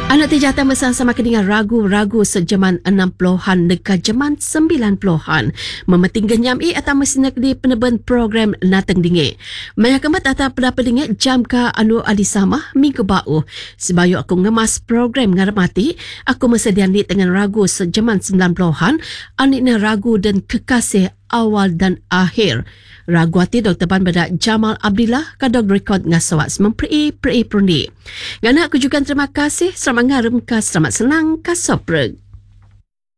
Anak tijatan bersama-sama dengan ragu-ragu sejaman 60-an dekat jaman 90-an. Memeting genyam atau mesin di peneben program nateng dingit. Maya kemat atau pendapat dingit jam ka anu alisama minggu bau. Sebayu aku ngemas program ngarmati, aku mesedian di dengan ragu sejaman 90-an, aniknya ragu dan kekasih awal dan akhir. Ragu hati Dr. Ban Bada Jamal Abdillah kadang rekod ngasawat memperi perundi. Gana aku juga terima kasih. Selamat ngarem ka, selamat senang ka sopreg.